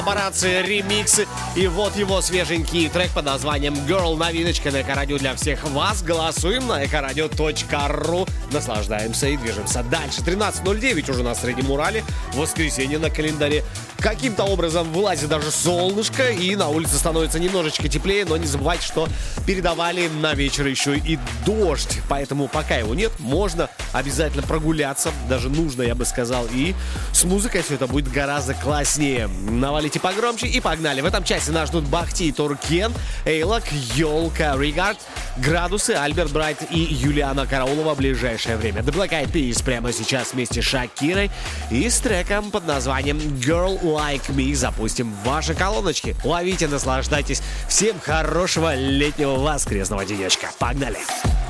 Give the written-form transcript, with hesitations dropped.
коллаборации, ремиксы. И вот его свеженький трек под названием Girl. Новиночка на Эко-радио для всех вас. Голосуем на экорадио.ру. Наслаждаемся и движемся дальше. 13:09 уже на Среднем Урале. Воскресенье на календаре. Каким-то образом вылазит даже солнышко, и на улице становится немножечко теплее, но не забывайте, что передавали на вечер еще и дождь. Поэтому пока его нет, можно обязательно прогуляться. Даже нужно, я бы сказал. И с музыкой все это будет гораздо класснее. Навалите погромче и погнали. В этом часе нас ждут Бахти и Туркен, Эйлак, Ёлка, Ригард, Градусы, Альберт Брайт и Юлиана Караулова в ближайшее время. The Black Eyed Peas прямо сейчас вместе с Шакирой и с треком под названием Girl Like Me запустим в ваши колоночки. Ловите, наслаждайтесь. Всем хорошего летнего воскресного денечка. Погнали!